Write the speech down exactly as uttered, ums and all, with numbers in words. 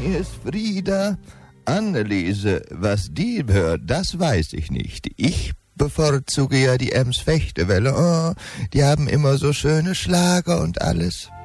hier ist Frieda. Anneliese, was die hört, das weiß ich nicht. Ich bevorzuge ja die Ems Fechtewelle. Oh, die haben immer so schöne Schlager und alles.